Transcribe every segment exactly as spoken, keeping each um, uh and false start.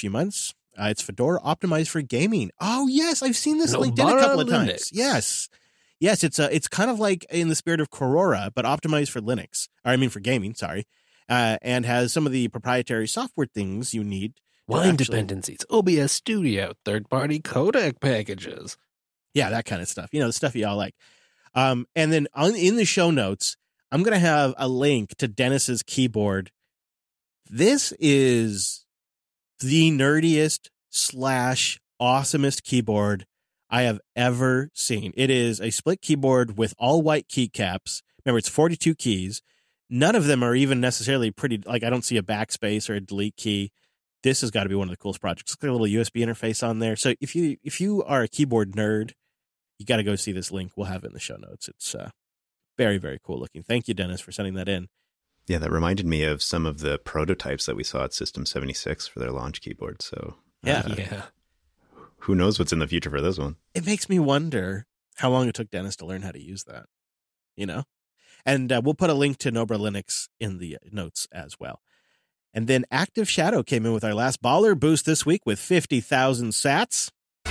few months. Uh, it's Fedora optimized for gaming. Oh, yes. I've seen this linked in a Nobara couple of Linux. times. Yes. Yes, it's a, it's kind of like in the spirit of Corora, but optimized for Linux. Or I mean for gaming, sorry. Uh, and has some of the proprietary software things you need. Wine actually, dependencies, O B S Studio, third-party codec packages. Yeah, that kind of stuff. You know, the stuff you all like. Um, and then on, in the show notes, I'm going to have a link to Dennis's keyboard. This is the nerdiest slash awesomest keyboard I have ever seen. It is a split keyboard with all white keycaps. Remember, it's forty-two keys. None of them are even necessarily pretty. Like, I don't see a backspace or a delete key. This has got to be one of the coolest projects. It's got a little U S B interface on there. So if you if you are a keyboard nerd, you got to go see this link. We'll have it in the show notes. It's uh, very, very cool looking. Thank you, Dennis, for sending that in. Yeah, that reminded me of some of the prototypes that we saw at System seventy-six for their launch keyboard. So Yeah. uh, Yeah. who knows what's in the future for this one? It makes me wonder how long it took Dennis to learn how to use that, you know? And uh, we'll put a link to Nobara Linux in the notes as well. And then Active Shadow came in with our last baller boost this week with fifty thousand sats.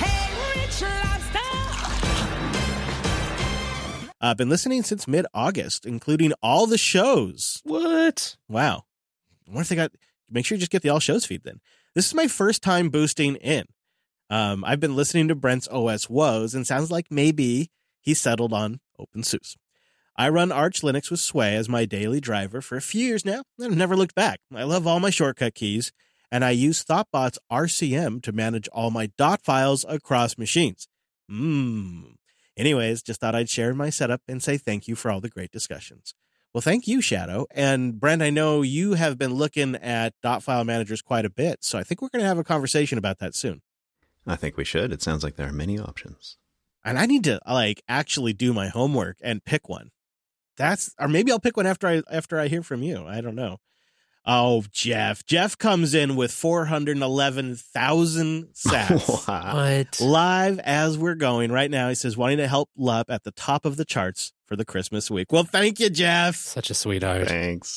I've uh, been listening since mid-August, including all the shows. What? Wow. I wonder if they got, make sure you just get the all shows feed then. This is my first time boosting in. Um, I've been listening to Brent's O S woes and sounds like maybe he settled on OpenSUSE. I run Arch Linux with Sway as my daily driver for a few years now, and I've never looked back. I love all my shortcut keys, and I use Thoughtbot's R C M to manage all my dot files across machines. Mmm. Anyways, just thought I'd share my setup and say thank you for all the great discussions. Well, thank you, Shadow. And Brent, I know you have been looking at dot file managers quite a bit, so I think we're going to have a conversation about that soon. I think we should. It sounds like there are many options. And I need to like actually do my homework and pick one. That's, or maybe I'll pick one after I after I hear from you. I don't know. Oh, Jeff. Jeff comes in with four hundred eleven thousand sats. Wow. What? Live as we're going right now. He says, wanting to help L U P at the top of the charts for the Christmas week. Well, thank you, Jeff. Such a sweetheart. Thanks.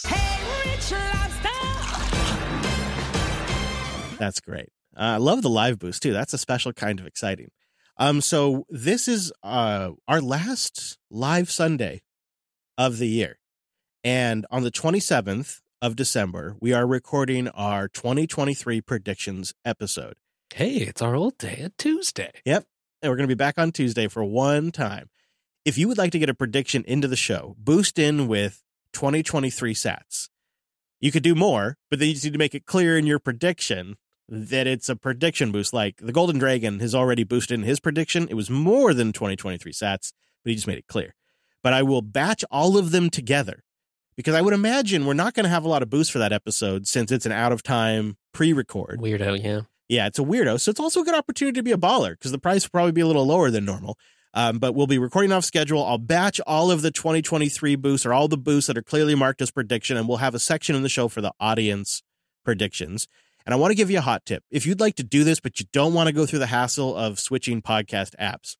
That's great. Uh, I love the live boost, too. That's a special kind of exciting. Um, so this is uh, our last live Sunday of the year. And on the twenty-seventh of December, we are recording our twenty twenty-three predictions episode. Hey, it's our old day, a Tuesday. Yep. And we're going to be back on Tuesday for one time. If you would like to get a prediction into the show, boost in with twenty twenty-three sats. You could do more, but then you just need to make it clear in your prediction that it's a prediction boost. Like the Golden Dragon has already boosted in his prediction. It was more than twenty twenty-three sats, but he just made it clear. But I will batch all of them together because I would imagine we're not going to have a lot of boosts for that episode since it's an out-of-time pre-record. Weirdo, yeah. Yeah, it's a weirdo. So it's also a good opportunity to be a baller because the price will probably be a little lower than normal. Um, but we'll be recording off schedule. I'll batch all of the twenty twenty-three boosts or all the boosts that are clearly marked as prediction, and we'll have a section in the show for the audience predictions. And I want to give you a hot tip. If you'd like to do this, but you don't want to go through the hassle of switching podcast apps,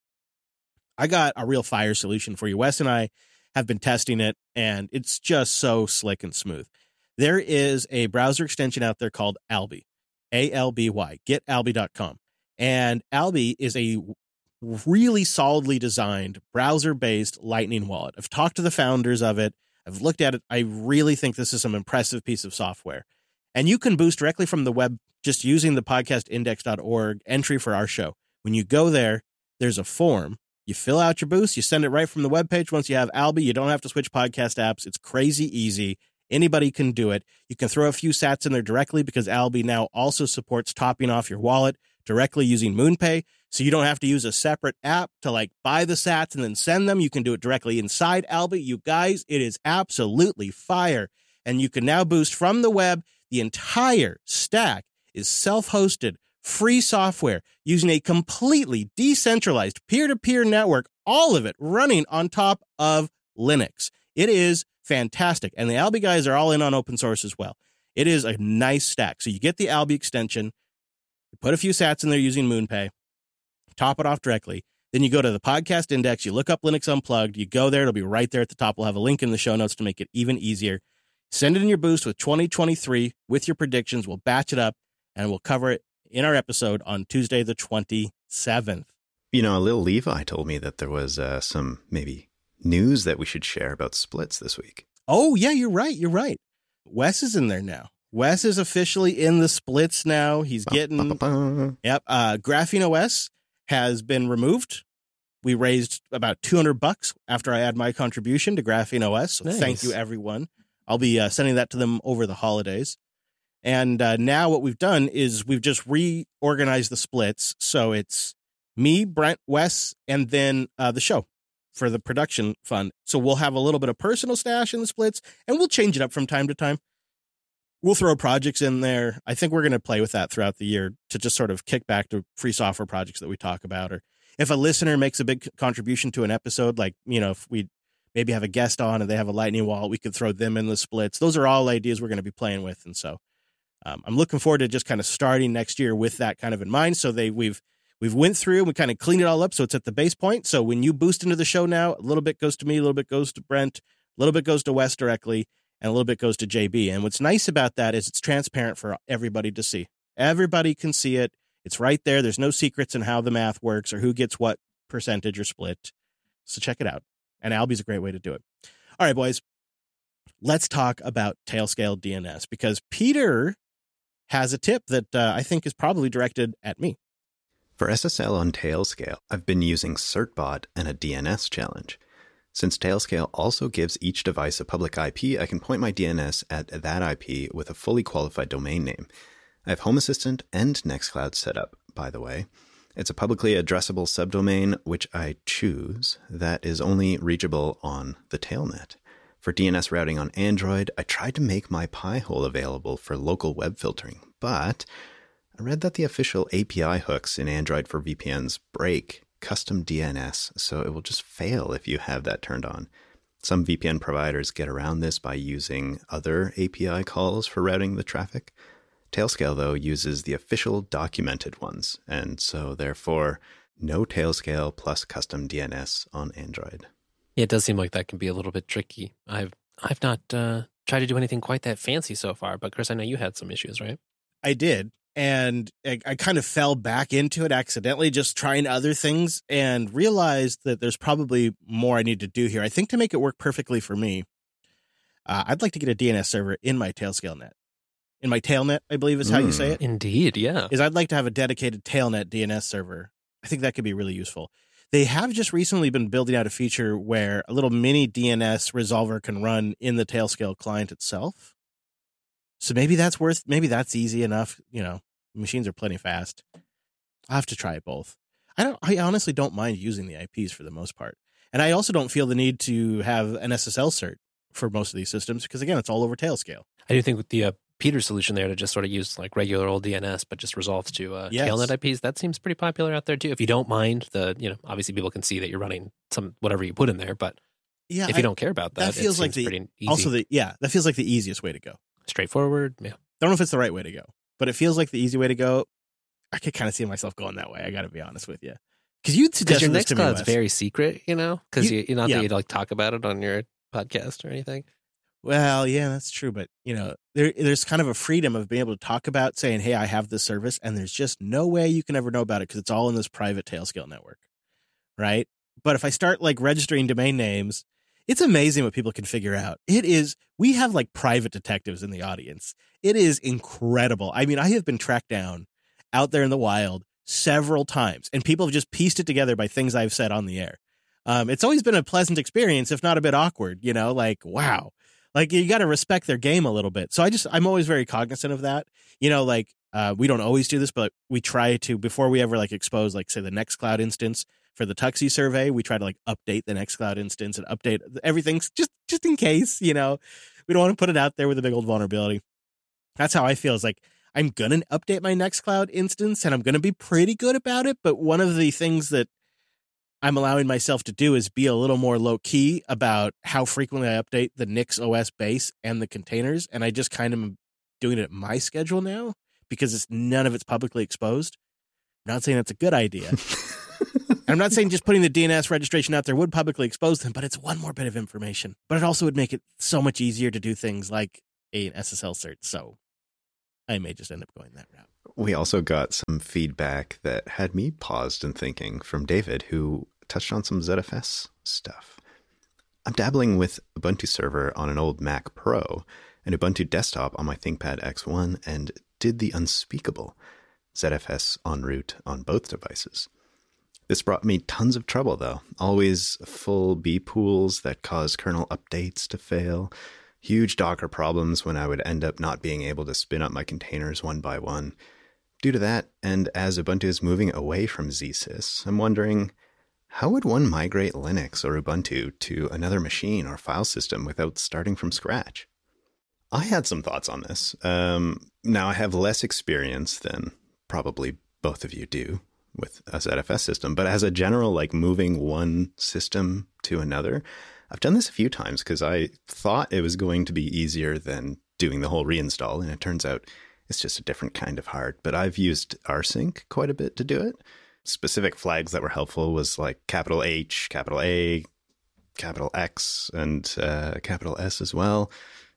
I got a real fire solution for you. Wes and I have been testing it, and it's just so slick and smooth. There is a browser extension out there called Alby, A L B Y, get alby dot com. And Alby is a really solidly designed browser-based Lightning wallet. I've talked to the founders of it. I've looked at it. I really think this is some impressive piece of software. And you can boost directly from the web just using the podcast index dot org entry for our show. When you go there, there's a form. You fill out your boost. You send it right from the webpage. Once you have Alby, you don't have to switch podcast apps. It's crazy easy. Anybody can do it. You can throw a few sats in there directly because Alby now also supports topping off your wallet directly using MoonPay. So you don't have to use a separate app to like buy the sats and then send them. You can do it directly inside Alby. You guys, it is absolutely fire. And you can now boost from the web. The entire stack is self-hosted, free software using a completely decentralized peer-to-peer network, all of it running on top of Linux. It is fantastic. And the Alby guys are all in on open source as well. It is a nice stack. So you get the Alby extension, you put a few sats in there using MoonPay, top it off directly. Then you go to the podcast index, you look up Linux Unplugged, you go there, it'll be right there at the top. We'll have a link in the show notes to make it even easier. Send it in your boost with twenty twenty-three with your predictions. We'll batch it up and we'll cover it in our episode on Tuesday, the twenty-seventh. You know, Lil Levi told me that there was uh, some maybe news that we should share about splits this week. Oh, yeah, you're right. You're right. Wes is in there now. Wes is officially in the splits now. He's getting, Ba, ba, ba. yep. Uh, Graphene O S has been removed. We raised about two hundred bucks after I add my contribution to Graphene O S. So Nice. Thank you, everyone. I'll be uh, sending that to them over the holidays. And uh, now what we've done is we've just reorganized the splits. So it's me, Brent, Wes, and then uh, the show for the production fund. So we'll have a little bit of personal stash in the splits, and we'll change it up from time to time. We'll throw projects in there. I think we're going to play with that throughout the year to just sort of kick back to free software projects that we talk about. Or if a listener makes a big contribution to an episode, like, you know, if we maybe have a guest on and they have a lightning wallet, we could throw them in the splits. Those are all ideas we're going to be playing with. And so um, I'm looking forward to just kind of starting next year with that kind of in mind. So they we've we've went through and we kind of cleaned it all up. So it's at the base point. So when you boost into the show now, a little bit goes to me, a little bit goes to Brent, a little bit goes to Wes directly, and a little bit goes to J B. And what's nice about that is it's transparent for everybody to see. Everybody can see it. It's right there. There's no secrets in how the math works or who gets what percentage or split. So check it out. And Alby's a great way to do it. All right, boys, let's talk about Tailscale D N S because Peter has a tip that uh, I think is probably directed at me. For S S L on Tailscale, I've been using Certbot and a D N S challenge. Since Tailscale also gives each device a public I P, I can point my D N S at that I P with a fully qualified domain name. I have Home Assistant and Nextcloud set up, by the way. It's a publicly addressable subdomain, which I choose, that is only reachable on the Tailnet. For D N S routing on Android, I tried to make my Pi-hole available for local web filtering, but I read that the official A P I hooks in Android for V P Ns break custom D N S, so it will just fail if you have that turned on. Some V P N providers get around this by using other A P I calls for routing the traffic. Tailscale, though, uses the official documented ones, and so therefore no Tailscale plus custom D N S on Android. Yeah, it does seem like that can be a little bit tricky. I've I've not uh, tried to do anything quite that fancy so far, but Chris, I know you had some issues, right? I did. And I, I kind of fell back into it accidentally, just trying other things and realized that there's probably more I need to do here. I think to make it work perfectly for me, uh, I'd like to get a D N S server in my Tailscale net. In my Tailnet, I believe is how Mm. you say it. Indeed, yeah. Is I'd like to have a dedicated Tailnet D N S server. I think that could be really useful. They have just recently been building out a feature where a little mini D N S resolver can run in the Tailscale client itself. So maybe that's worth, maybe that's easy enough. You know, machines are plenty fast. I'll have to try it both. I don't, I honestly don't mind using the I Ps for the most part. And I also don't feel the need to have an S S L cert for most of these systems because, again, it's all over Tailscale. I do think with the uh, Peter solution there to just sort of use like regular old D N S, but just resolves to uh, Yes. Tailnet I Ps, that seems pretty popular out there too. If you don't mind the, you know, obviously people can see that you're running some whatever you put in there, but Yeah, if I- you don't care about that, that feels it like seems the pretty easy. also the yeah, that feels like the easiest way to go. Straightforward. Yeah. Don't know if it's the right way to go, but it feels like the easy way to go. I could kind of see myself going that way. I got to be honest with you, because you'd Because suggest your this to me, Nextcloud's Wes. very secret, you know, because You- you, you, not yeah. that you'd like talk about it on your podcast or anything. Well, yeah, that's true, but you know, there there's kind of a freedom of being able to talk about saying, "Hey, I have this service," and there's just no way you can ever know about it because it's all in this private Tailscale network, right? But if I start like registering domain names, it's amazing what people can figure out. It is. We have like private detectives in the audience. It is incredible. I mean, I have been tracked down out there in the wild several times, and people have just pieced it together by things I've said on the air. Um, it's always been a pleasant experience, if not a bit awkward. You know, like wow. Like you got to respect their game a little bit. So I just, I'm always very cognizant of that. You know, like uh, we don't always do this, but we try to, before we ever like expose, like say the Nextcloud instance for the Tuxie survey, we try to like update the Nextcloud instance and update everything just, just in case, you know, we don't want to put it out there with a big old vulnerability. That's how I feel. Is like, I'm going to update my Nextcloud instance and I'm going to be pretty good about it. But one of the things that I'm allowing myself to do is be a little more low key about how frequently I update the Nix O S base and the containers. And I just kind of am doing it at my schedule now because it's none of it's publicly exposed. I'm not saying that's a good idea. I'm not saying just putting the D N S registration out there would publicly expose them, but it's one more bit of information. But it also would make it so much easier to do things like an S S L cert. So I may just end up going that route. We also got some feedback that had me paused and thinking from David, who touched on some Z F S stuff. I'm dabbling with Ubuntu Server on an old Mac Pro and Ubuntu Desktop on my ThinkPad X one and did the unspeakable Z F S en route on both devices. This brought me tons of trouble, though. Always full B pools that caused kernel updates to fail. Huge Docker problems when I would end up not being able to spin up my containers one by one. Due to that, and as Ubuntu is moving away from Z sys, I'm wondering, how would one migrate Linux or Ubuntu to another machine or file system without starting from scratch? I had some thoughts on this. Um, now, I have less experience than probably both of you do with a Z F S system, but as a general, like moving one system to another, I've done this a few times because I thought it was going to be easier than doing the whole reinstall, and it turns out it's just a different kind of hard. But I've used rsync quite a bit to do it. Specific flags that were helpful was like capital H, capital A, capital X, and uh, capital S as well.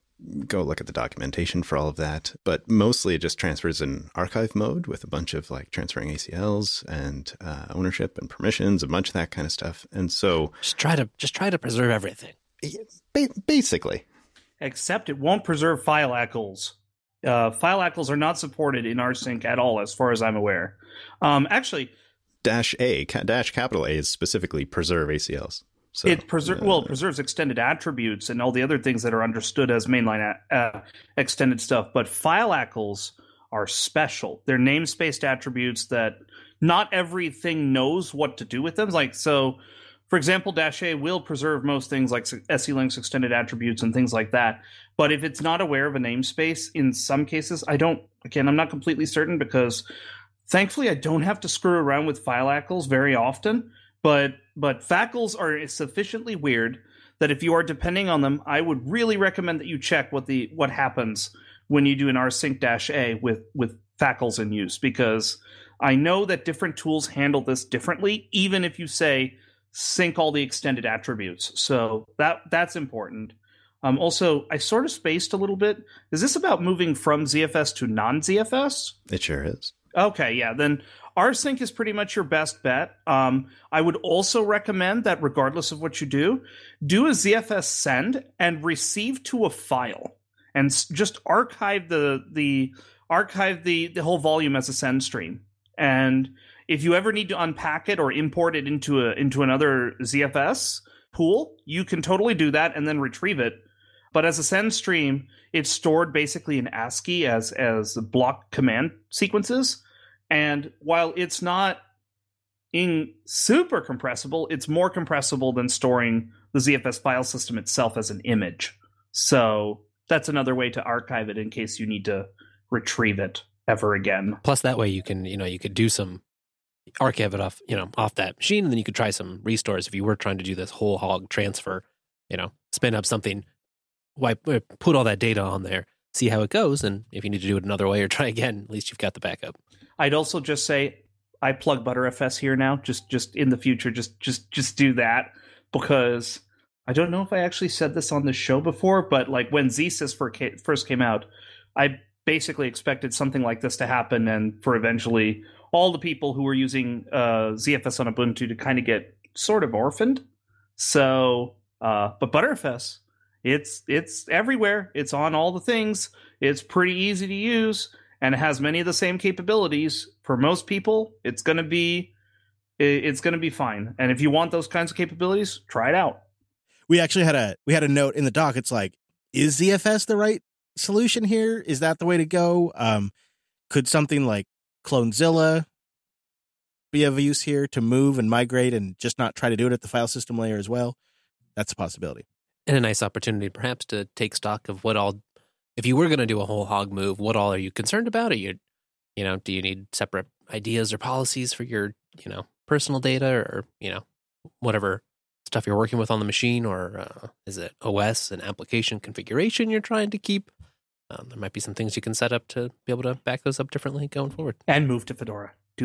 Go look at the documentation for all of that. But mostly it just transfers in archive mode with a bunch of like transferring A C Ls and uh, ownership and permissions, a bunch of that kind of stuff. And so just try to just try to preserve everything. Ba- basically. Except it won't preserve file A C Ls. Uh, file A C Ls are not supported in rsync at all, as far as I'm aware. Um, actually, dash A, ca- dash capital A is specifically preserve A C Ls. So, it preser- uh, well, it preserves extended attributes and all the other things that are understood as mainline uh, extended stuff. But file A C Ls are special. They're namespaced attributes that not everything knows what to do with them. Like, so, for example, dash A will preserve most things like S E Linux extended attributes and things like that. But if it's not aware of a namespace, in some cases, I don't, again, I'm not completely certain because thankfully I don't have to screw around with file A C Ls very often. But but F A Q Ls are sufficiently weird that if you are depending on them, I would really recommend that you check what the what happens when you do an rsync-a with, with F A Q Ls in use, because I know that different tools handle this differently, even if you say sync all the extended attributes. So that that's important. Um, also, I sort of spaced a little bit. Is this about moving from Z F S to non-Z F S? It sure is. Okay, yeah, then rsync is pretty much your best bet. Um, I would also recommend that regardless of what you do, do a Z F S send and receive to a file, and s- just archive the the archive the the whole volume as a send stream. And if you ever need to unpack it or import it into a into another Z F S pool, you can totally do that and then retrieve it. But as a send stream, it's stored basically in ASCII as as block command sequences. And while it's not in super compressible, it's more compressible than storing the Z F S file system itself as an image. So that's another way to archive it in case you need to retrieve it ever again. Plus, that way you can, you know, you could do some archive it off, you know, off that machine, and then you could try some restores if you were trying to do this whole hog transfer. You know, spin up something, wipe, put all that data on there, see how it goes, and if you need to do it another way or try again, at least you've got the backup. I'd also just say I plug ButterFS here now. Just just in the future, just just just do that, because I don't know if I actually said this on the show before, but like when Z sys first came out, I basically expected something like this to happen, and for eventually all the people who were using uh, Z F S on Ubuntu to kind of get sort of orphaned. So, uh, but ButterFS, it's it's everywhere. It's on all the things. It's pretty easy to use. And it has many of the same capabilities. For most people, it's going to be it's going to be fine. And if you want those kinds of capabilities, try it out. We actually had a we had a note in the doc. It's like, is Z F S the right solution here? Is that the way to go? Um, could something like Clonezilla be of use here to move and migrate and just not try to do it at the file system layer as well? That's a possibility. And a nice opportunity perhaps to take stock of what all, if you were going to do a whole hog move, what all are you concerned about? Are you, you know, do you need separate ideas or policies for your, you know, personal data, or, you know, whatever stuff you're working with on the machine, or uh, is it O S and application configuration you're trying to keep? Um, there might be some things you can set up to be able to back those up differently going forward. And move to Fedora. Do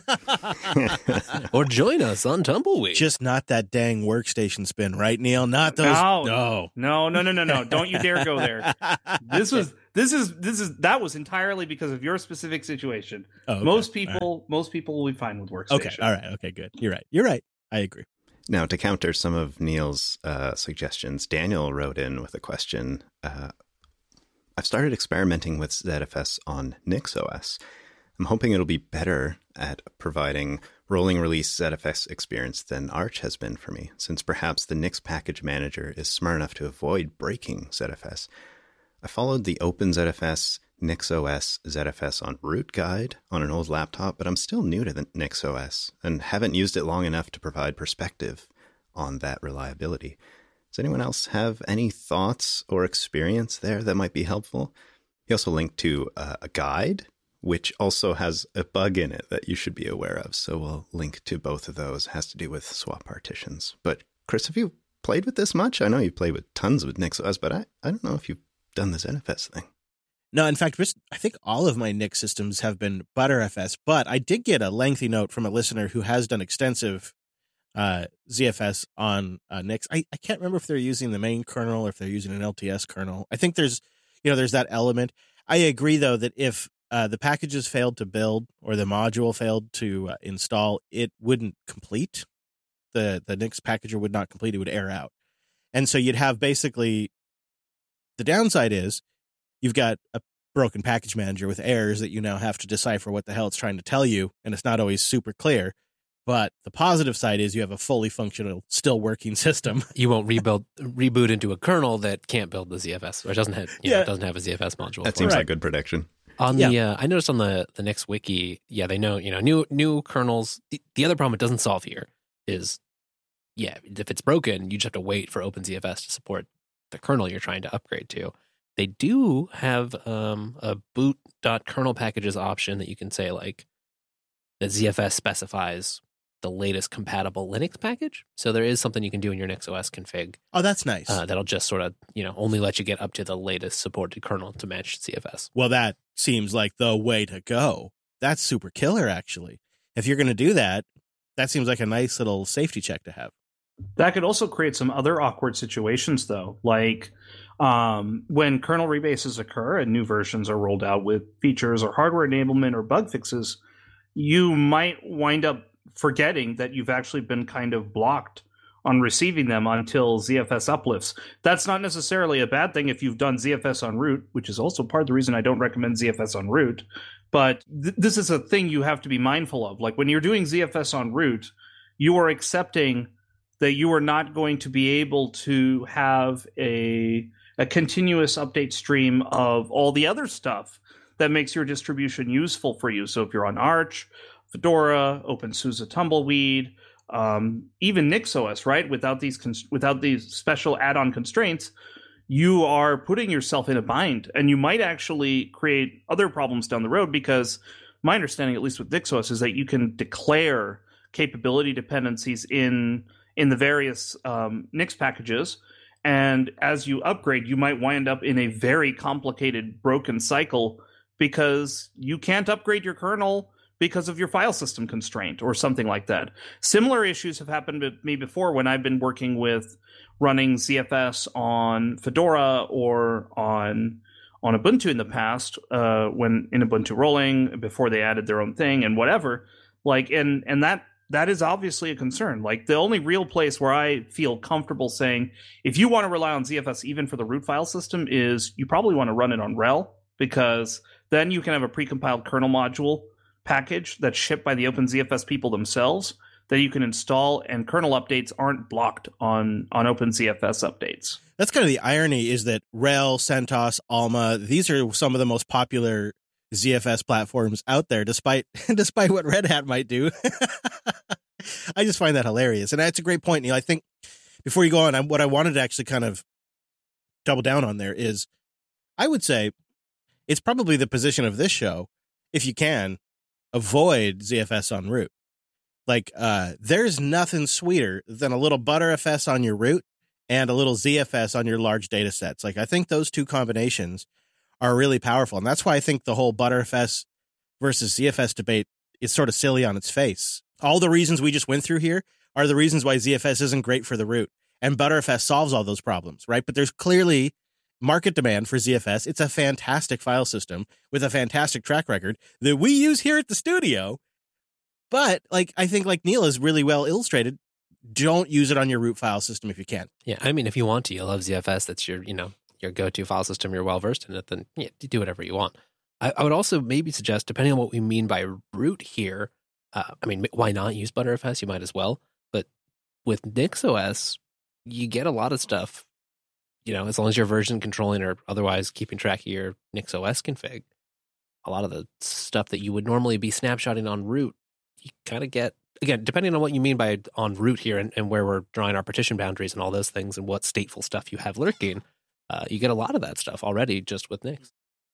that. Or join us on Tumbleweed. Just not that dang workstation spin, right, Neil? Not those. No, no, no, no, no, no, no. Don't you dare go there. This was This is this is that was entirely because of your specific situation. Oh, okay. Most people, right. most people will be fine with Workstation. Okay, all right, okay, good. You're right. You're right. I agree. Now, to counter some of Neil's uh, suggestions, Daniel wrote in with a question. Uh, I've started experimenting with Z F S on NixOS. I'm hoping it'll be better at providing rolling release Z F S experience than Arch has been for me, since perhaps the Nix package manager is smart enough to avoid breaking Z F S. I followed the OpenZFS NixOS Z F S on root guide on an old laptop, but I'm still new to the NixOS and haven't used it long enough to provide perspective on that reliability. Does anyone else have any thoughts or experience there that might be helpful? He also linked to uh, a guide, which also has a bug in it that you should be aware of. So we'll link to both of those. It has to do with swap partitions. But Chris, have you played with this much? I know you play with tons with NixOS, but I, I don't know if you've done the Z F S thing. No, in fact, I think all of my Nix systems have been ButterFS, but I did get a lengthy note from a listener who has done extensive uh, Z F S on uh, Nix. I, I can't remember if they're using the main kernel or if they're using an L T S kernel. I think there's, you know, there's that element. I agree, though, that if uh, the packages failed to build or the module failed to uh, install, it wouldn't complete. The, the Nix packager would not complete. It would error out. And so you'd have basically, the downside is, you've got a broken package manager with errors that you now have to decipher what the hell it's trying to tell you, and it's not always super clear. But the positive side is you have a fully functional, still working system. You won't rebuild reboot into a kernel that can't build the Z F S, or doesn't have you yeah. know, doesn't have a Z F S module. That for seems it. like good prediction. On yeah. the, uh, I noticed on the the Nix wiki, yeah, they know you know new new kernels. The, the other problem it doesn't solve here is, yeah, if it's broken, you just have to wait for OpenZFS to support the kernel you're trying to upgrade to. They do have um, a boot.kernel packages option that you can say, like, that Z F S specifies the latest compatible Linux package. So there is something you can do in your NixOS config. Oh, that's nice. Uh, that'll just sort of, you know, only let you get up to the latest supported kernel to match Z F S. Well, that seems like the way to go. That's super killer, actually. If you're going to do that, that seems like a nice little safety check to have. That could also create some other awkward situations, though, like um, when kernel rebases occur and new versions are rolled out with features or hardware enablement or bug fixes, you might wind up forgetting that you've actually been kind of blocked on receiving them until Z F S uplifts. That's not necessarily a bad thing if you've done Z F S on root, which is also part of the reason I don't recommend Z F S on root. But th- this is a thing you have to be mindful of. Like when you're doing Z F S on root, you are accepting that you are not going to be able to have a, a continuous update stream of all the other stuff that makes your distribution useful for you. So if you're on Arch, Fedora, OpenSUSE Tumbleweed, um, even NixOS, right? Without these cons- without these special add-on constraints, you are putting yourself in a bind, and you might actually create other problems down the road, because my understanding, at least with NixOS, is that you can declare capability dependencies in in the various um, Nix packages, and as you upgrade, you might wind up in a very complicated broken cycle because you can't upgrade your kernel because of your file system constraint or something like that. Similar issues have happened to me before when I've been working with running Z F S on Fedora or on on Ubuntu in the past, uh, when in Ubuntu rolling, before they added their own thing and whatever. Like, and and that that is obviously a concern. Like, the only real place where I feel comfortable saying, if you want to rely on Z F S even for the root file system, is you probably want to run it on RHEL, because then you can have a precompiled kernel module package that's shipped by the OpenZFS people themselves that you can install, and kernel updates aren't blocked on, on OpenZFS updates. That's kind of the irony, is that RHEL, CentOS, Alma, these are some of the most popular Z F S platforms out there, despite despite what Red Hat might do. I just find that hilarious. And that's a great point, Neil. I think before you go on, I, what I wanted to actually kind of double down on there is, I would say it's probably the position of this show, if you can, avoid Z F S on root. Like, uh, there's nothing sweeter than a little ButterFS on your root and a little Z F S on your large data sets. Like, I think those two combinations are really powerful. And that's why I think the whole ButterFS versus Z F S debate is sort of silly on its face. All the reasons we just went through here are the reasons why Z F S isn't great for the root. And ButterFS solves all those problems, right? But there's clearly market demand for Z F S. It's a fantastic file system with a fantastic track record that we use here at the studio. But like I think like Neil has really well illustrated, don't use it on your root file system if you can. Yeah, I mean, if you want to, you love Z F S, that's your, you know, your go-to file system, you're well-versed in it, then yeah, you do whatever you want. I, I would also maybe suggest, depending on what we mean by root here, uh, I mean, why not use Btrfs? You might as well. But with NixOS, you get a lot of stuff, you know, as long as you're version controlling or otherwise keeping track of your NixOS config, a lot of the stuff that you would normally be snapshotting on root, you kind of get, again, depending on what you mean by on root here and, and where we're drawing our partition boundaries and all those things and what stateful stuff you have lurking, uh, you get a lot of that stuff already just with Nix.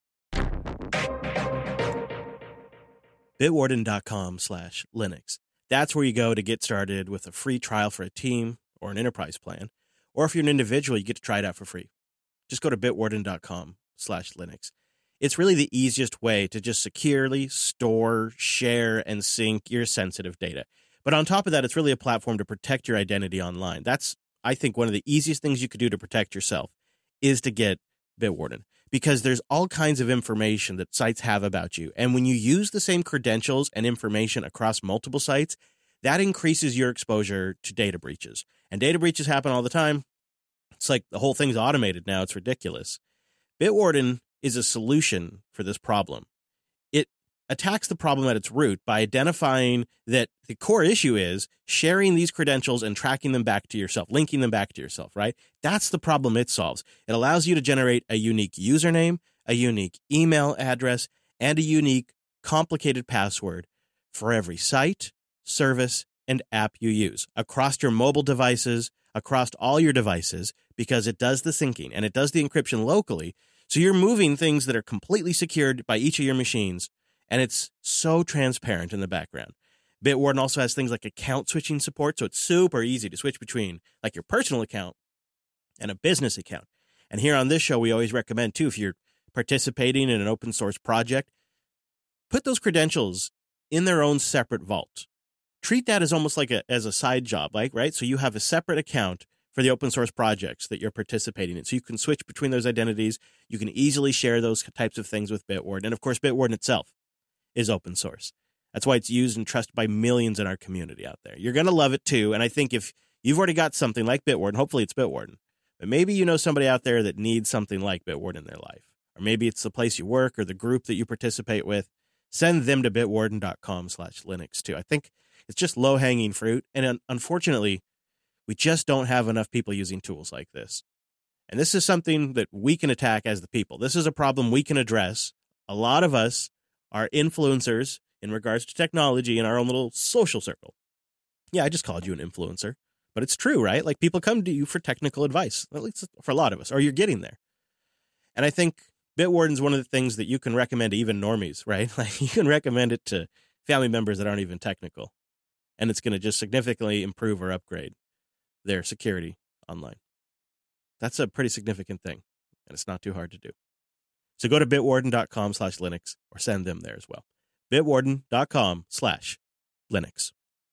Bitwarden.com slash Linux. That's where you go to get started with a free trial for a team or an enterprise plan. Or if you're an individual, you get to try it out for free. Just go to bitwarden.com slash Linux. It's really the easiest way to just securely store, share, and sync your sensitive data. But on top of that, it's really a platform to protect your identity online. That's, I think, one of the easiest things you could do to protect yourself is to get Bitwarden, because there's all kinds of information that sites have about you. And when you use the same credentials and information across multiple sites, that increases your exposure to data breaches. And data breaches happen all the time. It's like the whole thing's automated now. It's ridiculous. Bitwarden is a solution for this problem. It attacks the problem at its root by identifying that the core issue is sharing these credentials and tracking them back to yourself, linking them back to yourself, right? That's the problem it solves. It allows you to generate a unique username, a unique email address, and a unique complicated password for every site, service, and app you use across your mobile devices, across all your devices, because it does the syncing and it does the encryption locally. So you're moving things that are completely secured by each of your machines, and it's so transparent in the background. Bitwarden also has things like account switching support, so it's super easy to switch between like your personal account and a business account. And here on this show, we always recommend, too, if you're participating in an open source project, put those credentials in their own separate vault. Treat that as almost like a as a side job, like, right? So you have a separate account for the open source projects that you're participating in. So you can switch between those identities. You can easily share those types of things with Bitwarden. And of course, Bitwarden itself is open source. That's why it's used and trusted by millions in our community out there. You're going to love it too. And I think if you've already got something like Bitwarden, hopefully it's Bitwarden, but maybe you know somebody out there that needs something like Bitwarden in their life. Or maybe it's the place you work or the group that you participate with. Send them to bitwarden.com slash Linux too. I think it's just low-hanging fruit. And unfortunately, we just don't have enough people using tools like this. And this is something that we can attack as the people. This is a problem we can address. A lot of us are influencers in regards to technology in our own little social circle. Yeah, I just called you an influencer. But it's true, right? Like people come to you for technical advice, at least for a lot of us, or you're getting there. And I think Bitwarden's one of the things that you can recommend to even normies, right? Like you can recommend it to family members that aren't even technical. And it's going to just significantly improve or upgrade their security online. That's a pretty significant thing, and it's not too hard to do. So go to bitwarden.com slash Linux or send them there as well. bitwarden.com slash Linux.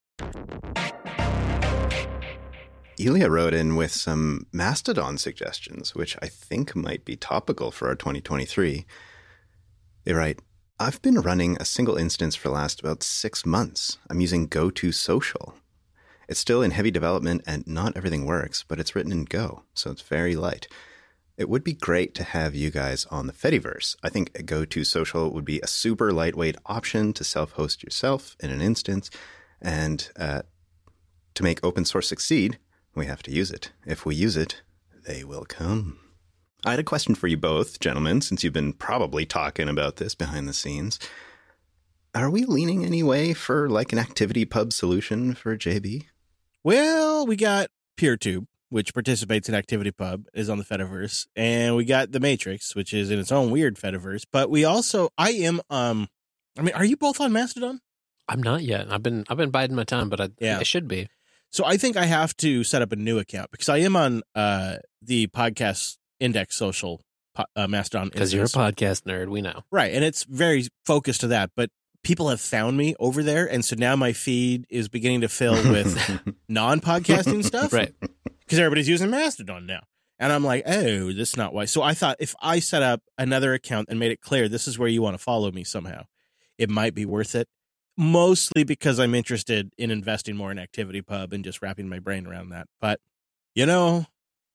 Ilya wrote in with some Mastodon suggestions, which I think might be topical for our twenty twenty-three. They write, I've been running a single instance for the last about six months. I'm using GoToSocial. It's still in heavy development and not everything works, but it's written in Go, so it's very light. It would be great to have you guys on the Fediverse. I think GoToSocial would be a super lightweight option to self-host yourself in an instance, and uh, to make open source succeed, we have to use it. If we use it, they will come. I had a question for you both, gentlemen, since you've been probably talking about this behind the scenes. Are we leaning any way for like an ActivityPub solution for J B? Well, we got PeerTube, which participates in ActivityPub, is on the Fediverse, and we got the Matrix, which is in its own weird Fediverse. But we also, I am, um, I mean, are you both on Mastodon? I'm not yet. I've been I've been biding my time, but I, yeah. I should be. So I think I have to set up a new account because I am on uh, the Podcast Index Social uh, Mastodon. Because you're a podcast nerd, we know. Right, and it's very focused to that, but people have found me over there, and so now my feed is beginning to fill with non-podcasting stuff. Right. Because everybody's using Mastodon now. And I'm like, oh, this is not why. So I thought if I set up another account and made it clear this is where you want to follow me somehow, it might be worth it. Mostly because I'm interested in investing more in ActivityPub and just wrapping my brain around that. But, you know,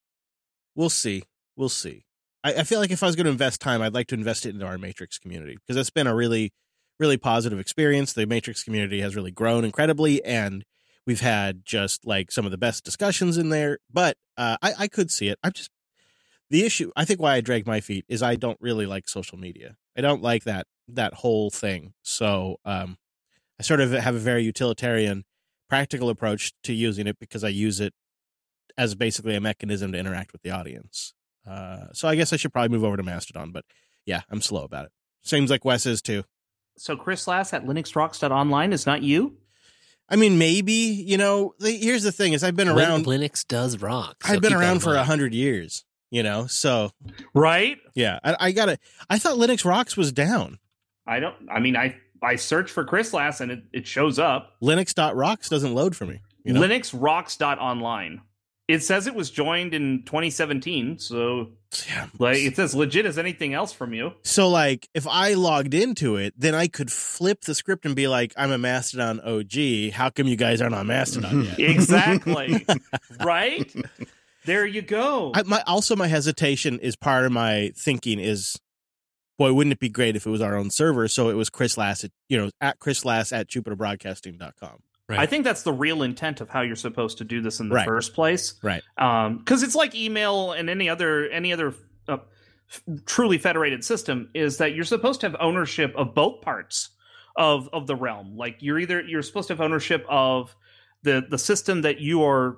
we'll see. We'll see. I, I feel like if I was going to invest time, I'd like to invest it into our Matrix community because it's been a really, really positive experience. The Matrix community has really grown incredibly, and we've had just like some of the best discussions in there. But uh, I, I could see it. I'm just the issue. I think why I drag my feet is I don't really like social media. I don't like that that whole thing. So um, I sort of have a very utilitarian, practical approach to using it because I use it as basically a mechanism to interact with the audience. Uh, so I guess I should probably move over to Mastodon, but yeah, I'm slow about it. Seems like Wes is too. So Chris Lass at linux rocks dot online is not you? I mean, maybe, you know, the, here's the thing is I've been around. Linux does rock. So I've been keep that around in for a mind. hundred years, you know, so. Right? Yeah, I, I gotta, I thought Linux Rocks was down. I don't, I mean, I, I search for Chris Lass and it, it shows up. Linux dot rocks doesn't load for me. You know? linux rocks dot online. It says it was joined in twenty seventeen, so Yeah. like it's as legit as anything else from you. So, like, if I logged into it, then I could flip the script and be like, I'm a Mastodon O G. How come you guys aren't on Mastodon yet? Exactly. Right? There you go. I, my, also, my hesitation is part of my thinking is, boy, wouldn't it be great if it was our own server? So it was Chris Lass, at, you know, at Chris Lass at Jupiter Broadcasting dot com. Right. I think that's the real intent of how you're supposed to do this in the Right. first place. Right. Um, because it's like email and any other any other uh, f- truly federated system is that you're supposed to have ownership of both parts of of the realm. Like you're either you're supposed to have ownership of the the system that you are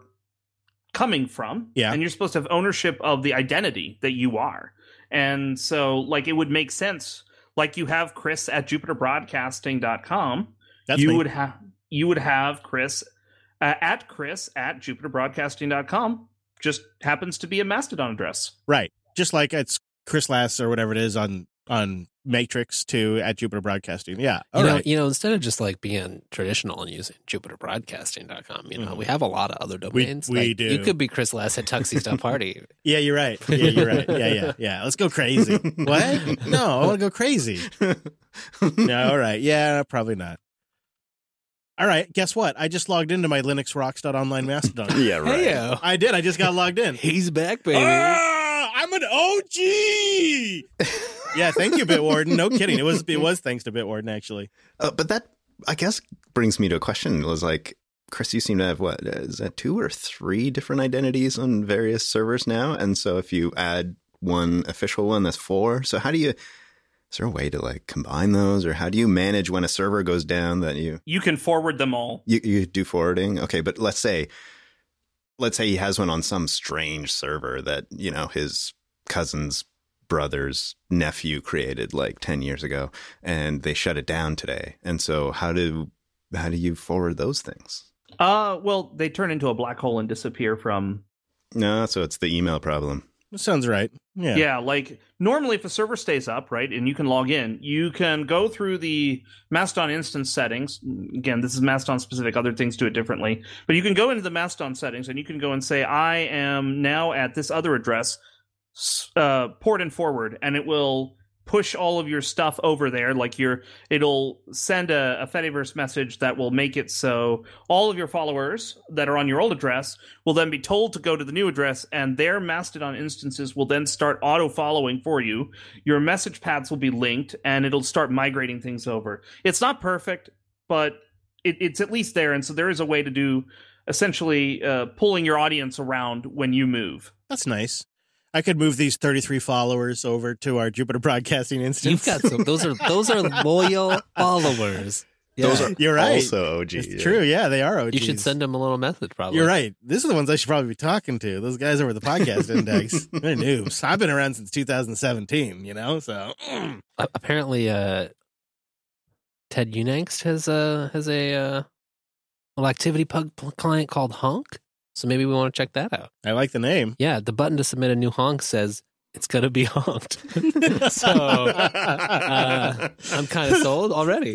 coming from, Yeah. and you're supposed to have ownership of the identity that you are. And so, like, it would make sense. Like you have Chris at Jupiter Broadcasting dot com. That's you me. would have you would have Chris uh, at Chris at Jupiter Broadcasting dot com. Just happens to be a Mastodon address. Right. Just like it's Chris Lass or whatever it is on on Matrix two at Jupiter Broadcasting. Yeah. All you know, right. you know, instead of just like being traditional and using Jupiter Broadcasting dot com, you know, Mhm. we have a lot of other domains. we Like, do. You could be Chris Lass at Tuxies dot party. Yeah, you're right. Yeah, you're right. Yeah, yeah, yeah. Let's go crazy. What? No, I want to go crazy. No, all right. Yeah, probably not. All right. Guess what? I just logged into my linux rocks dot online Mastodon. Yeah, right. Heyo. I did. I just got logged in. He's back, baby. Ah, I'm an O G. Yeah, thank you, Bitwarden. No kidding. It was it was thanks to Bitwarden, actually. Uh, but that, I guess, brings me to a question. It was like, Chris, you seem to have, what, is that two or three different identities on various servers now? And so if you add one official one, that's four. So how do you, is there a way to, like, combine those? Or how do you manage when a server goes down that you, You can forward them all. you, you do forwarding? Okay, but let's say, let's say he has one on some strange server that, you know, his cousin's brother's nephew created like ten years ago, and they shut it down today. And so how do how do you forward those things? Uh, well, they turn into a black hole and disappear from. No, so it's the email problem. That sounds right. Yeah. Yeah, like normally if a server stays up, right, and you can log in, you can go through the Mastodon instance settings. Again, this is Mastodon specific, other things do it differently. But you can go into the Mastodon settings and you can go and say, I am now at this other address, uh, port and forward, and it will push all of your stuff over there. Like your, it'll send a, a Fediverse message that will make it so all of your followers that are on your old address will then be told to go to the new address, and their Mastodon instances will then start auto following for you. Your message paths will be linked, and it'll start migrating things over. It's not perfect, but it, it's at least there, and so there is a way to do essentially uh, pulling your audience around when you move. That's nice. I could move these thirty-three followers over to our Jupiter Broadcasting instance. You've got some. Those are those are loyal followers. Yeah. Those are You're right. also O Gs. It's yeah. true. Yeah, they are O Gs. You should send them a little message, probably. You're right. These are the ones I should probably be talking to. Those guys over the podcast index. They're noobs. I've been around since two thousand seventeen, you know, so. Uh, apparently, uh, Ted Unangst has a has a uh, little ActivityPub client called Honk. So maybe we want to check that out. I like the name. Yeah, the button to submit a new honk says it's going to be honked. So uh, I'm kind of sold already.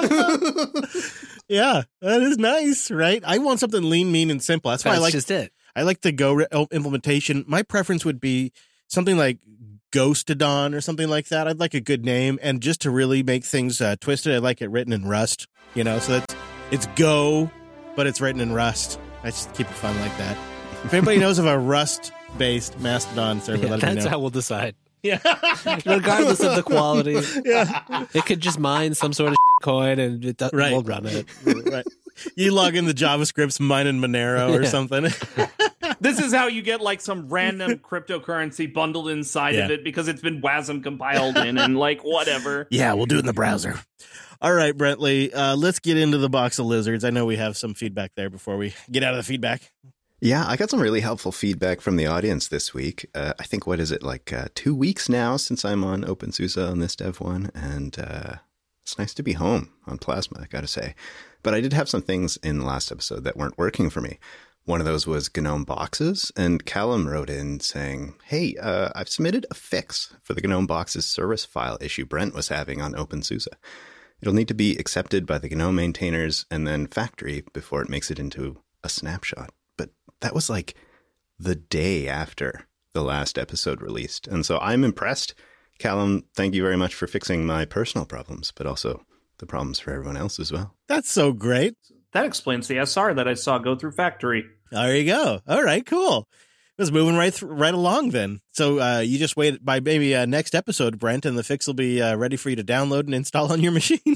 Yeah, that is nice, right? I want something lean, mean, and simple. That's why That's I like just it. I like the Go re- implementation. My preference would be something like Ghostodon or something like that. I'd like a good name. And just to really make things uh, twisted, I like it written in Rust, you know, so that's, it's Go, but it's written in Rust. I just keep it fun like that. If anybody knows of a Rust-based Mastodon server, Yeah, let me know. that's how we'll decide. Yeah. Regardless of the quality. Yeah. It could just mine some sort of coin and it does, Right. we'll run it. Right. You log in the JavaScript's mining Monero or Yeah. something. This is how you get like some random cryptocurrency bundled inside Yeah. of it because it's been WASM compiled in and like whatever. Yeah, we'll do it in the browser. All right, Brentley, uh, let's get into the box of lizards. I know we have some feedback there before we get out of the feedback. Yeah, I got some really helpful feedback from the audience this week. Uh, I think, what is it, like uh, two weeks now since I'm on OpenSUSE on this Dev one, and uh, it's nice to be home on Plasma, I gotta say. But I did have some things in the last episode that weren't working for me. One of those was GNOME boxes, and Callum wrote in saying, hey, uh, I've submitted a fix for the GNOME boxes service file issue Brent was having on OpenSUSE. It'll need to be accepted by the GNOME maintainers and then factory before it makes it into a snapshot. But that was like the day after the last episode released. And so I'm impressed. Callum, thank you very much for fixing my personal problems, but also the problems for everyone else as well. That's so great. That explains the S R that I saw go through factory. There you go. All right, cool. It was moving right th- right along then. So uh, you just wait by maybe uh, next episode, Brent, and the fix will be uh, ready for you to download and install on your machine.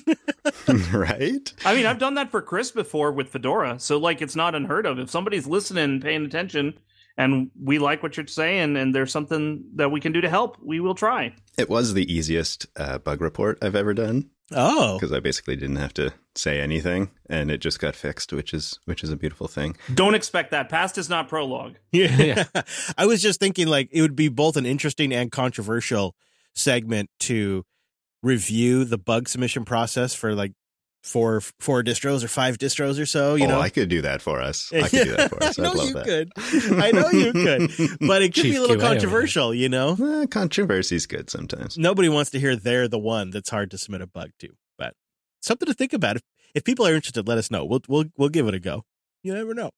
Right? I mean, I've done that for Chris before with Fedora, so like it's not unheard of. If somebody's listening, paying attention, and we like what you're saying, and there's something that we can do to help, we will try. It was the easiest uh, bug report I've ever done Oh, because I basically didn't have to say anything and it just got fixed, which is which is a beautiful thing. Don't expect that. Past is not prologue. yeah. I was just thinking like it would be both an interesting and controversial segment to review the bug submission process for like four four distros or five distros or so. You oh, know, I could do that for us. I could do that for us. I know I'd love you that. could. I know you could. But it could Chief be a little Q A over controversial, you know? Eh, controversy's good sometimes. Nobody wants to hear they're the one that's hard to submit a bug to. But something to think about. If, if people are interested, let us know. We'll we'll we'll give it a go. You never know.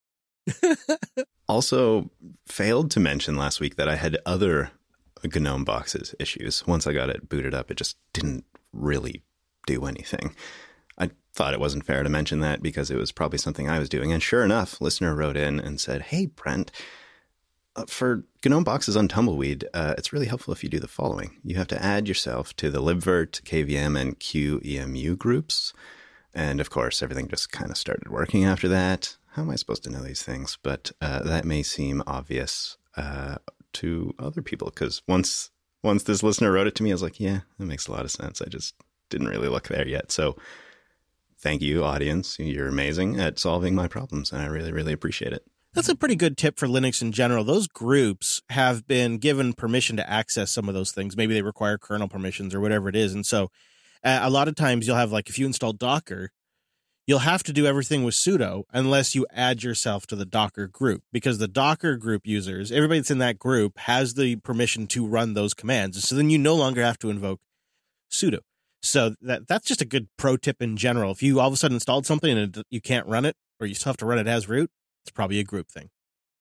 Also, failed to mention last week that I had other GNOME boxes issues. Once I got it booted up, it just didn't really do anything. I thought it wasn't fair to mention that because it was probably something I was doing. And sure enough, listener wrote in and said, hey, Brent, uh, for GNOME boxes on Tumbleweed, uh, it's really helpful if you do the following. You have to add yourself to the libvirt, K V M, and Q E M U groups. And of course, everything just kind of started working after that. How am I supposed to know these things? But uh, that may seem obvious uh, to other people because once once this listener wrote it to me, I was like, yeah, that makes a lot of sense. I just didn't really look there yet. So thank you, audience. You're amazing at solving my problems, and I really, really appreciate it. That's a pretty good tip for Linux in general. Those groups have been given permission to access some of those things. Maybe they require kernel permissions or whatever it is. And so uh, a lot of times you'll have, like, if you install Docker, you'll have to do everything with sudo unless you add yourself to the Docker group, because the Docker group users, everybody that's in that group has the permission to run those commands. So then you no longer have to invoke sudo. So that that's just a good pro tip in general. If you all of a sudden installed something and it, you can't run it, or you still have to run it as root, it's probably a group thing.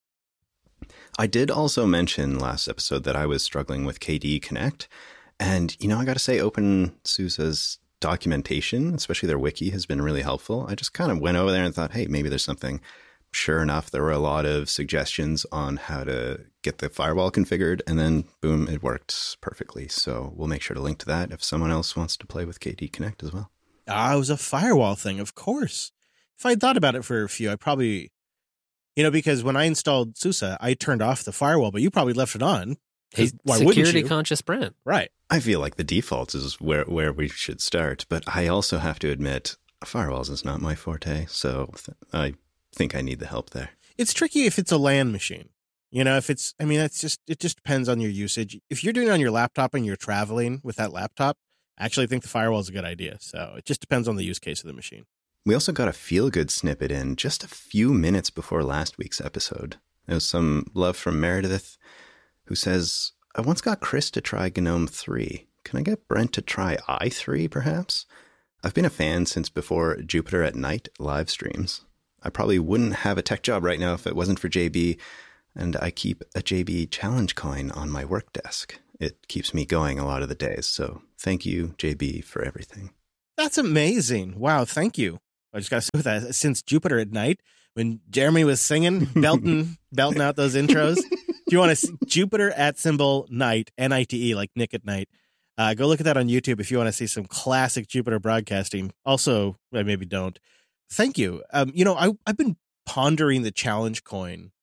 I did also mention last episode that I was struggling with K D Connect. And, you know, I got to say, OpenSUSE's documentation, especially their wiki, has been really helpful. I just kind of went over there and thought, hey, maybe there's something. Sure enough, there were a lot of suggestions on how to get the firewall configured, and then boom, it worked perfectly. So we'll make sure to link to that if someone else wants to play with K D Connect as well. Ah, it was a firewall thing, of course. If I'd thought about it for a few, I probably, you know, because when I installed SUSE, I turned off the firewall, but you probably left it on. Hey, Why wouldn't security you? conscious Brent. Right. I feel like the default is where, where we should start, but I also have to admit, firewalls is not my forte, so th- I think I need the help there. It's tricky if it's a LAN machine. You know, if it's, I mean, that's just, it just depends on your usage. If you're doing it on your laptop and you're traveling with that laptop, I actually think the firewall is a good idea. So it just depends on the use case of the machine. We also got a feel-good snippet in just a few minutes before last week's episode. It was some love from Meredith, who says, I once got Chris to try GNOME three. Can I get Brent to try i three, perhaps? I've been a fan since before Jupiter at Night live streams. I probably wouldn't have a tech job right now if it wasn't for J B. And I keep a J B challenge coin on my work desk. It keeps me going a lot of the days. So thank you, J B, for everything. That's amazing. Wow, thank you. I just got to say with that, since Jupiter at Night, when Jeremy was singing, belting, belting out those intros, if you want to see Jupiter at symbol night, N I T E, like Nick at Night, uh, go look at that on YouTube if you want to see some classic Jupiter broadcasting. Also, well, maybe don't. Thank you. Um, you know, I, I've been pondering the challenge coin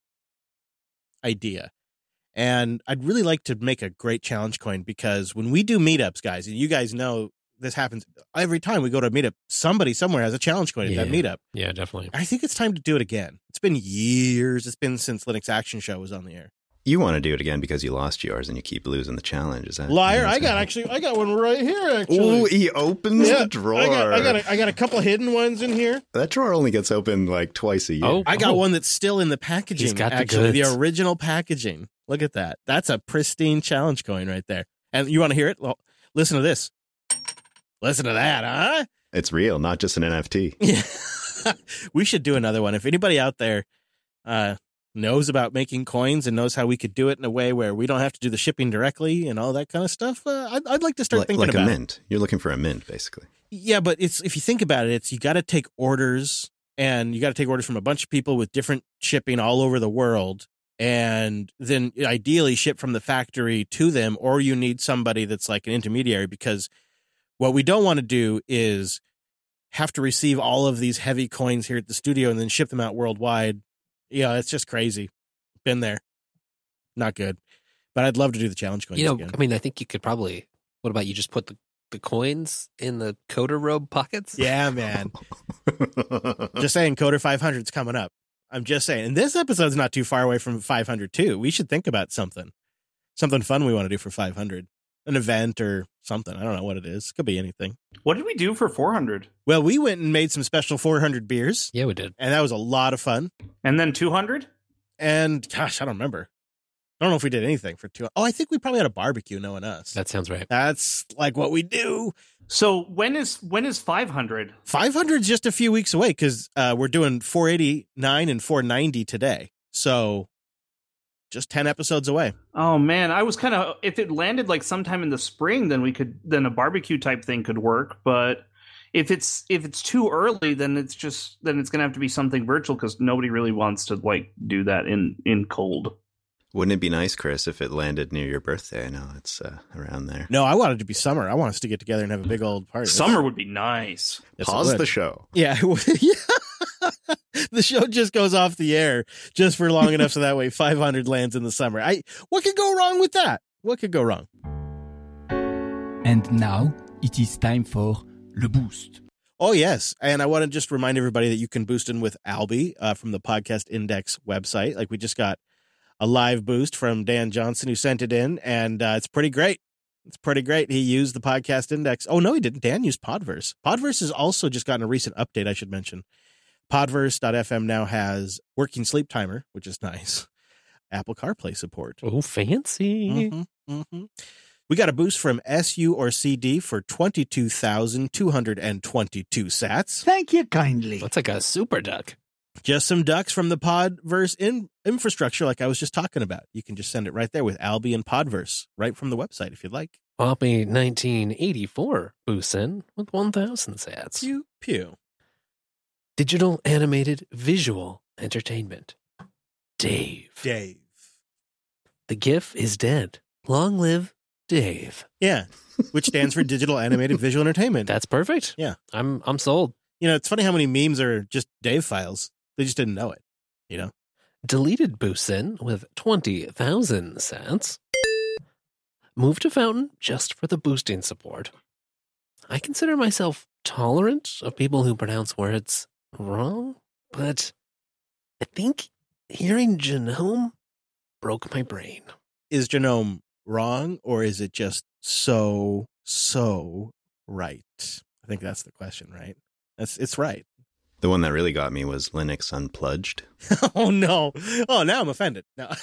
idea. And I'd really like to make a great challenge coin because when we do meetups, guys, and you guys know this happens every time we go to a meetup, somebody somewhere has a challenge coin Yeah. at that meetup. Yeah, definitely. I think it's time to do it again. It's been years. It's been since Linux Action Show was on the air. You want to do it again because you lost yours and you keep losing the challenge. Is that Liar. that's I got right? actually, I got one right here, actually. Ooh, he opens Yeah, the drawer. I got, I got, a, I got a couple hidden ones in here. That drawer only gets opened like twice a year. Oh. I got one that's still in the packaging. He's got the actually, the goods. original packaging. Look at that. That's a pristine challenge coin right there. And you want to hear it? Well, listen to this. Listen to that, huh? It's real, not just an N F T. Yeah. We should do another one. If anybody out there uh, knows about making coins and knows how we could do it in a way where we don't have to do the shipping directly and all that kind of stuff, uh, I'd, I'd like to start like thinking like about a it. mint. You're looking for a mint, basically. Yeah, but it's if you think about it, it's you got to take orders and you got to take orders from a bunch of people with different shipping all over the world. And then ideally ship from the factory to them, or you need somebody that's like an intermediary, because what we don't want to do is have to receive all of these heavy coins here at the studio and then ship them out worldwide. Yeah, it's just crazy. Been there. Not good. But I'd love to do the challenge coins You know, again. I mean, I think you could probably, what about you just put the, the coins in the coder robe pockets? Yeah, man. Just saying, Coder five hundred's coming up. I'm just saying. And this episode's not too far away from five hundred, too. We should think about something. Something fun we want to do for five hundred. An event or something. I don't know what it is. Could be anything. What did we do for four hundred? Well, we went and made some special four hundred beers, Yeah, we did. and that was a lot of fun. And then two hundred? And, gosh, I don't remember. I don't know if we did anything for two. Oh, I think we probably had a barbecue, knowing us. That sounds right. That's like what we do. So when is when is five hundred? five hundred is just a few weeks away because uh, we're doing four eighty-nine and four ninety today. So just ten episodes away. Oh man, I was kind of, if it landed like sometime in the spring, then we could, then a barbecue type thing could work. But if it's if it's too early, then it's just then it's gonna have to be something virtual because nobody really wants to like do that in in cold. Wouldn't it be nice, Chris, if it landed near your birthday? I know it's uh, around there. No, I want it to be summer. I want us to get together and have a big old party. Summer would be nice. Yes, it Pause would. the show. Yeah. it would. Yeah. The show just goes off the air just for long enough so that way five hundred lands in the summer. I What could go wrong with that? What could go wrong? And now it is time for Le Boost. Oh, yes. And I want to just remind everybody that you can boost in with Albie uh, from the Podcast Index website. Like we just got a live boost from Dan Johnson who sent it in, and uh, it's pretty great. It's pretty great. He used the Podcast Index. Oh, no, he didn't. Dan used Podverse. Podverse has also just gotten a recent update, I should mention. Podverse dot f m now has working sleep timer, which is nice. Apple CarPlay support. Oh, fancy. Mhm, mhm. We got a boost from S U or C D for twenty-two thousand two hundred twenty-two sats. Thank you kindly. That's like a super duck. Just some ducks from the Podverse in infrastructure like I was just talking about. You can just send it right there with Albie and Podverse right from the website if you'd like. Poppy nineteen eighty-four boosts in with one thousand sats. Pew, pew. Digital animated visual entertainment. Dave. Dave. The GIF is dead. Long live Dave. Yeah, which stands for Digital Animated Visual Entertainment. That's perfect. Yeah. I'm I'm sold. You know, it's funny how many memes are just Dave files. They just didn't know it, you know? Deleted boosts in with twenty thousand sats. Moved to Fountain just for the boosting support. I consider myself tolerant of people who pronounce words wrong, but I think hearing Genome broke my brain. Is Genome wrong, or is it just so, so right? I think that's the question, right? That's It's right. The one that really got me was Linux Unplugged. Oh, no. Oh, now I'm offended. No. uh,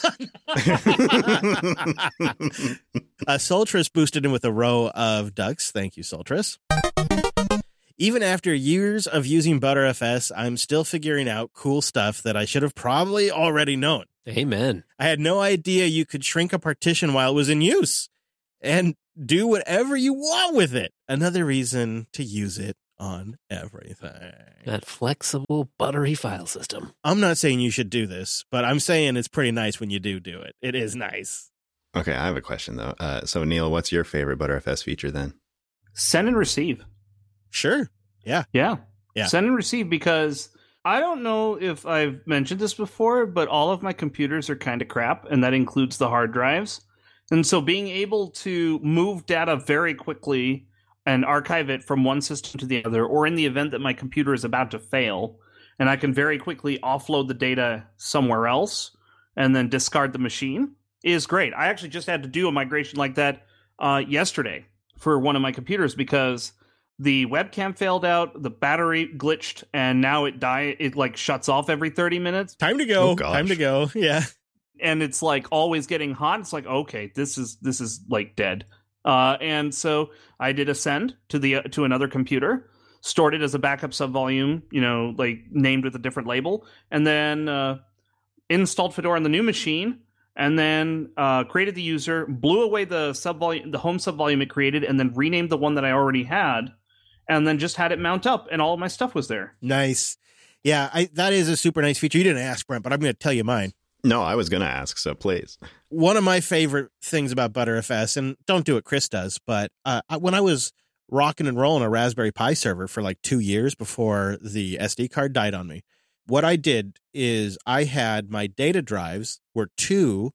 Soltris boosted in with a row of ducks. Thank you, Soltris. Even after years of using ButterFS, I'm still figuring out cool stuff that I should have probably already known. Amen. I had no idea you could shrink a partition while it was in use and do whatever you want with it. Another reason to use it on everything. That flexible, buttery file system. I'm not saying you should do this, but I'm saying it's pretty nice when you do do it. It is nice. Okay, I have a question, though. Uh, so, Neil, what's your favorite ButterFS feature then? Send and receive. Sure. Yeah. Yeah. Yeah. Send and receive, because I don't know if I've mentioned this before, but all of my computers are kind of crap, and that includes the hard drives. And so being able to move data very quickly and archive it from one system to the other, or in the event that my computer is about to fail, and I can very quickly offload the data somewhere else and then discard the machine, is great. I actually just had to do a migration like that uh, yesterday for one of my computers because the webcam failed out, the battery glitched, and now it die. It like shuts off every thirty minutes. Time to go. Oh, gosh. Time to go. Yeah. And it's like always getting hot. It's like, okay, this is this is like dead. Uh, and so I did a send to the uh, to another computer, stored it as a backup subvolume, you know, like named with a different label, and then uh, installed Fedora on the new machine, and then uh, created the user, blew away the subvolume, the home subvolume it created, and then renamed the one that I already had, and then just had it mount up, and all of my stuff was there. Nice. Yeah, I, that is a super nice feature. You didn't ask, Brent, but I'm going to tell you mine. No, I was going to ask, so please. One of my favorite things about ButterFS, and don't do what Chris does, but uh, when I was rocking and rolling a Raspberry Pi server for like two years before the S D card died on me, what I did is I had my data drives were two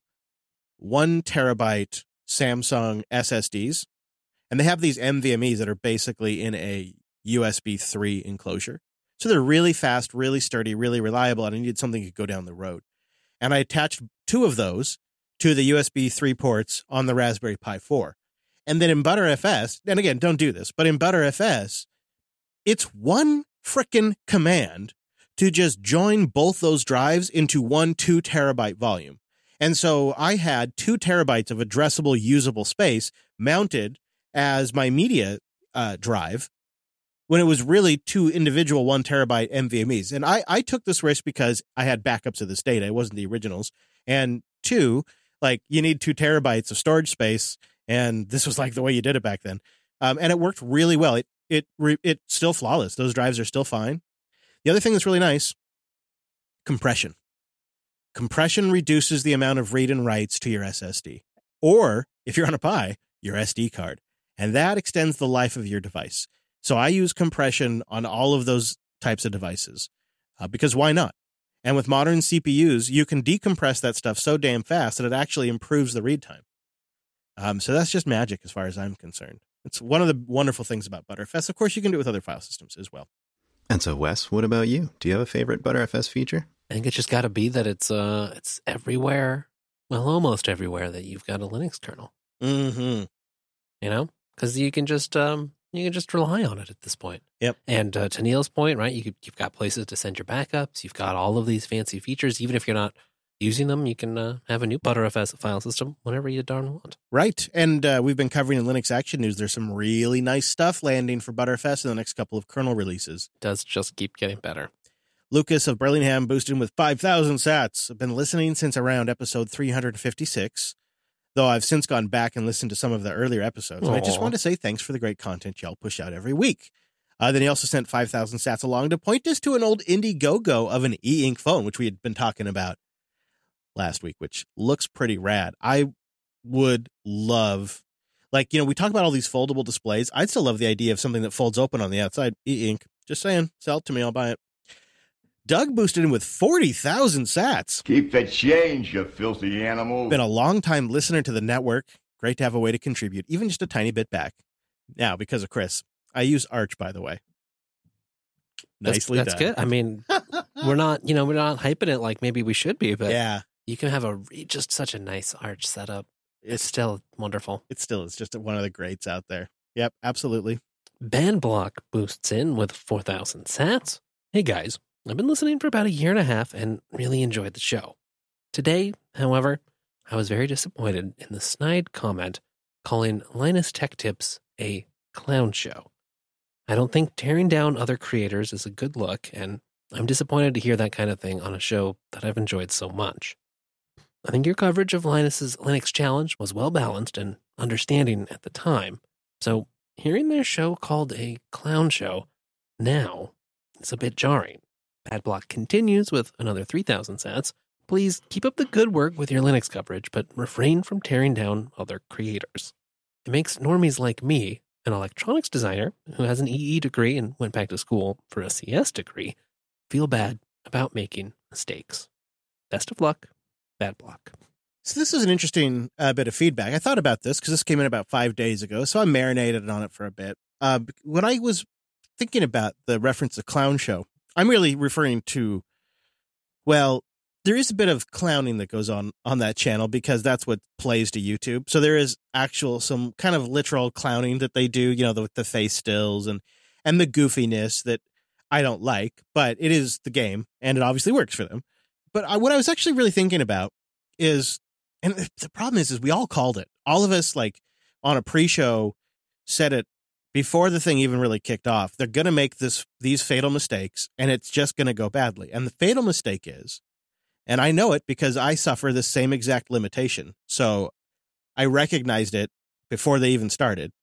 one terabyte Samsung S S Ds, and they have these N V M Es that are basically in a U S B three enclosure. So they're really fast, really sturdy, really reliable, and I needed something that could go down the road. And I attached two of those to the U S B three ports on the Raspberry Pi four. And then in ButterFS, and again, don't do this, but in ButterFS, it's one frickin' command to just join both those drives into one two terabyte volume. And so I had two terabytes of addressable, usable space mounted as my media uh, drive when it was really two individual one terabyte N V M Es. And I, I took this risk because I had backups of this data. It wasn't the originals. And two, like you need two terabytes of storage space. And this was like the way you did it back then. Um, and it worked really well. It, it, it's still flawless. Those drives are still fine. The other thing that's really nice, compression. Compression reduces the amount of read and writes to your S S D. Or if you're on a Pi, your S D card. And that extends the life of your device. So I use compression on all of those types of devices uh, because why not? And with modern C P Us, you can decompress that stuff so damn fast that it actually improves the read time. Um, so that's just magic as far as I'm concerned. It's one of the wonderful things about ButterFS. Of course, you can do it with other file systems as well. And so, Wes, what about you? Do you have a favorite ButterFS feature? I think it's just got to be that it's uh it's everywhere, well, almost everywhere that you've got a Linux kernel. Mm-hmm. You know, because you can just um you can just rely on it at this point. Yep. And uh, to Neil's point, right? You could, you've got places to send your backups. You've got all of these fancy features. Even if you're not using them, you can uh, have a new ButterFS file system whenever you darn want. Right. And uh, we've been covering in Linux Action News. There's some really nice stuff landing for ButterFS in the next couple of kernel releases. It does just keep getting better. Lucas of Burlingham boosted him with five thousand sats. I've been listening since around episode three hundred fifty-six, though I've since gone back and listened to some of the earlier episodes. And I just Aw. want to say thanks for the great content y'all push out every week. Uh, then he also sent five thousand sats along to point us to an old Indiegogo of an e-ink phone, which we had been talking about last week, which looks pretty rad. I would love, like, you know, we talk about all these foldable displays. I'd still love the idea of something that folds open on the outside. E-ink. Just saying. Sell it to me. I'll buy it. Doug boosted in with forty thousand sats. Keep the change, you filthy animal. Been a long time listener to the network. Great to have a way to contribute, even just a tiny bit back. Now, because of Chris, I use Arch, by the way. Nicely that's, that's done. good. I mean, we're not, you know, we're not hyping it like maybe we should be, but Yeah, you can have a re- just such a nice Arch setup. It's it's still wonderful. it still is just one of the greats out there. Yep, absolutely. Bandblock boosts in with four thousand sats. Hey guys, I've been listening for about a year and a half and really enjoyed the show. Today, however, I was very disappointed in the snide comment calling Linus Tech Tips a clown show. I don't think tearing down other creators is a good look, and I'm disappointed to hear that kind of thing on a show that I've enjoyed so much. I think your coverage of Linus's Linux challenge was well balanced and understanding at the time. So hearing their show called a clown show now is a bit jarring. Badblock continues with another three thousand sats. Please keep up the good work with your Linux coverage, but refrain from tearing down other creators. It makes normies like me, an electronics designer who has an E E degree and went back to school for a C S degree, feel bad about making mistakes. Best of luck, Badblock. So this is an interesting uh, bit of feedback. I thought about this because this came in about five days ago, so I marinated on it for a bit. Uh, when I was thinking about the reference to clown show, I'm really referring to, well, there is a bit of clowning that goes on on that channel because that's what plays to YouTube. So there is actual, some kind of literal clowning that they do, you know, the, the face stills and, and the goofiness that I don't like, but it is the game and it obviously works for them. But I, what I was actually really thinking about is, and the problem is, is we all called it. All of us, like, on a pre-show, said it before the thing even really kicked off. They're going to make this these fatal mistakes, and it's just going to go badly. And the fatal mistake is, and I know it because I suffer the same exact limitation, so I recognized it before they even started.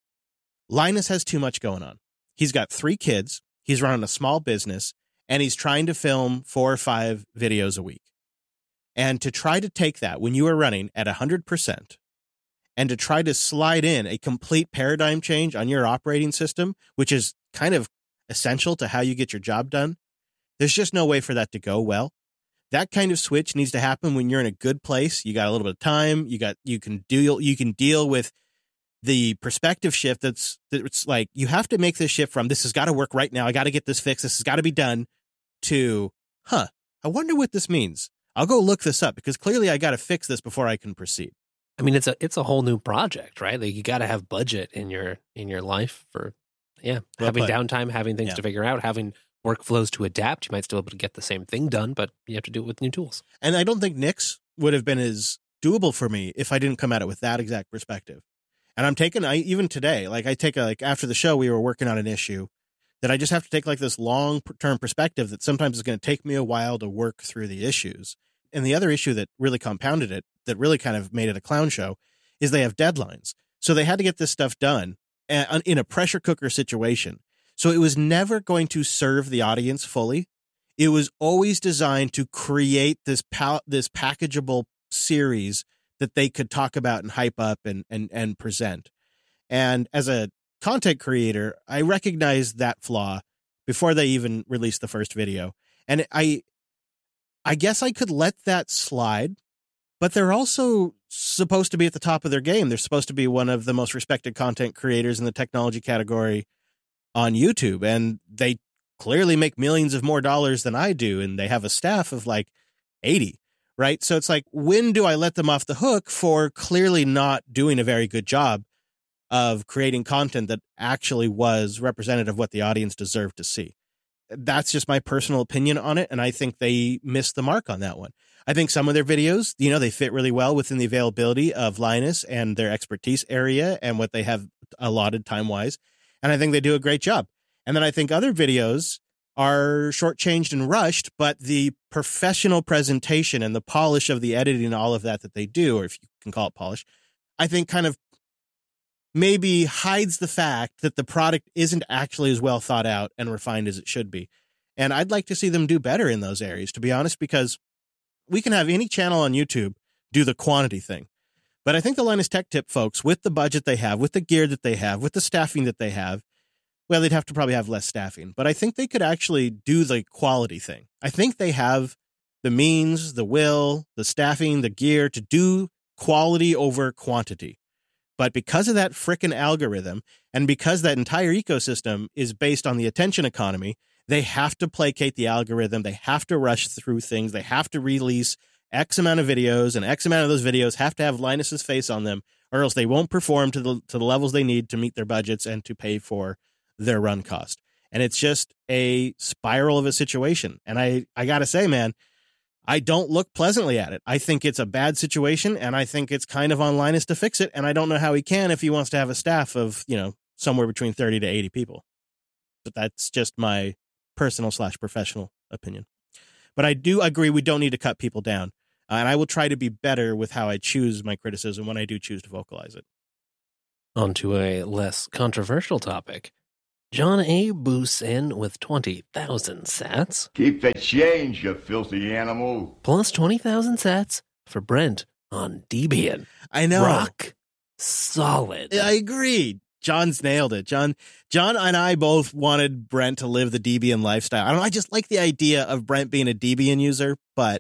Linus has too much going on. He's got three kids, he's running a small business, and he's trying to film four or five videos a week. And to try to take that when you are running at one hundred percent and to try to slide in a complete paradigm change on your operating system, which is kind of essential to how you get your job done, there's just no way for that to go well. That kind of switch needs to happen when you're in a good place. You got a little bit of time. You got you can deal you can deal with the perspective shift. That's it's like you have to make this shift from this has got to work right now. I got to get this fixed. This has got to be done. To huh? I wonder what this means. I'll go look this up because clearly I got to fix this before I can proceed. I mean, it's a it's a whole new project, right? Like you got to have budget in your in your life for yeah Well having put. downtime, having things Yeah. to figure out, having workflows to adapt. You might still be able to get the same thing done, but you have to do it with new tools. And I don't think Nick's would have been as doable for me if I didn't come at it with that exact perspective. And I'm taking, I even today, like I take a, like after the show, we were working on an issue that I just have to take like this long term perspective that sometimes is going to take me a while to work through the issues. And the other issue that really compounded it, that really kind of made it a clown show, is they have deadlines. So they had to get this stuff done in a pressure cooker situation. So it was never going to serve the audience fully. It was always designed to create this pa- this packageable series that they could talk about and hype up and and and present. And as a content creator, I recognized that flaw before they even released the first video. And I I guess I could let that slide, but they're also supposed to be at the top of their game. They're supposed to be one of the most respected content creators in the technology category on YouTube, and they clearly make millions of more dollars than I do, and they have a staff of like eighty, right? So it's like, when do I let them off the hook for clearly not doing a very good job of creating content that actually was representative of what the audience deserved to see? That's just my personal opinion on it, and I think they missed the mark on that one. I think some of their videos, you know, they fit really well within the availability of Linus and their expertise area and what they have allotted time-wise, and I think they do a great job. And then I think other videos are shortchanged and rushed, but the professional presentation and the polish of the editing and all of that that they do, or if you can call it polish, I think kind of maybe hides the fact that the product isn't actually as well thought out and refined as it should be. And I'd like to see them do better in those areas, to be honest, because we can have any channel on YouTube do the quantity thing. But I think the Linus Tech Tip folks, with the budget they have, with the gear that they have, with the staffing that they have, well, they'd have to probably have less staffing, but I think they could actually do the quality thing. I think they have the means, the will, the staffing, the gear to do quality over quantity. But because of that frickin' algorithm, and because that entire ecosystem is based on the attention economy, they have to placate the algorithm. They have to rush through things. They have to release X amount of videos, and X amount of those videos have to have Linus's face on them, or else they won't perform to the to the levels they need to meet their budgets and to pay for their run cost. And it's just a spiral of a situation. And I, I got to say, man, I don't look pleasantly at it. I think it's a bad situation, and I think it's kind of on Linus to fix it. And I don't know how he can if he wants to have a staff of, you know, somewhere between thirty to eighty people. But that's just my personal slash professional opinion. But I do agree we don't need to cut people down. and I will try to be better with how I choose my criticism when I do choose to vocalize it. On to a less controversial topic. John A. boosts in with twenty thousand sats. Keep the change, you filthy animal. Plus twenty thousand sats for Brent on Debian. I know. Rock solid. I agree. John's nailed it. John John and I both wanted Brent to live the Debian lifestyle. I don't know, I just like the idea of Brent being a Debian user, but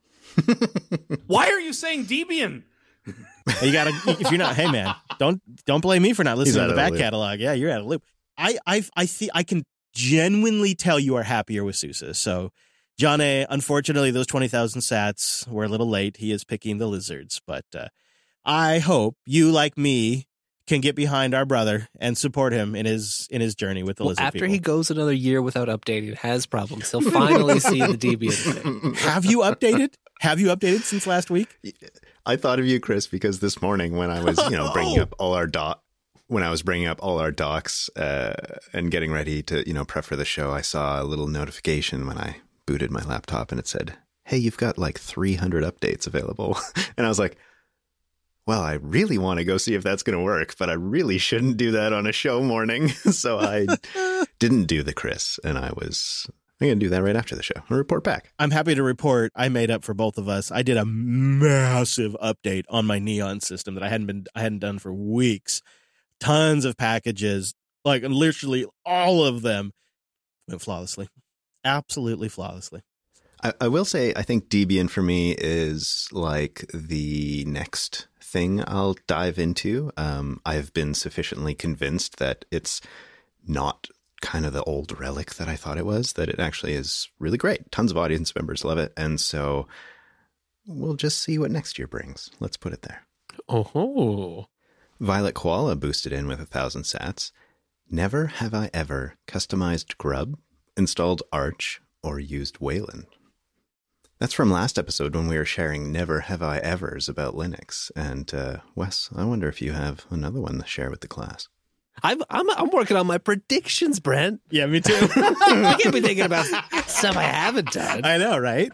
why are you saying Debian? you gotta if you're not, hey man, don't don't blame me for not listening to the back loop. catalog. Yeah, you're out of loop. I I I see I can genuinely tell you are happier with SUSE. So John A, unfortunately those twenty thousand sats were a little late. He is picking the lizards, but uh, I hope you, like me, can get behind our brother and support him in his in his journey with the Well, lizard after people. he goes another year without updating, has problems, he'll finally see the Debian thing. Have you updated? Have you updated since last week? I thought of you, Chris, because this morning when I was, you know, bringing up all our doc, when I was bringing up all our docs uh, and getting ready to, you know, prep for the show, I saw a little notification when I booted my laptop and it said, "Hey, you've got like three hundred updates available," and I was like, well, I really want to go see if that's going to work, but I really shouldn't do that on a show morning. So I didn't do the Chris, and I was I'm going to do that right after the show. I'll report back. I'm happy to report I made up for both of us. I did a massive update on my Neon system that I hadn't been I hadn't done for weeks. Tons of packages, like literally all of them went flawlessly. Absolutely flawlessly. I, I will say, I think Debian for me is like the next thing I'll dive into. Um, I've been sufficiently convinced that it's not kind of the old relic that I thought it was, that it actually is really great. Tons of audience members love it. And so we'll just see what next year brings. Let's put it there. Oh, Violet Koala boosted in with a thousand sats. Never have I ever customized Grub, installed Arch, or used Wayland. That's from last episode when we were sharing Never Have I Evers about Linux. And uh, Wes, I wonder if you have another one to share with the class. I'm I'm I'm working on my predictions, Brent. Yeah, me too. I can't be thinking about stuff I haven't done. I know, right?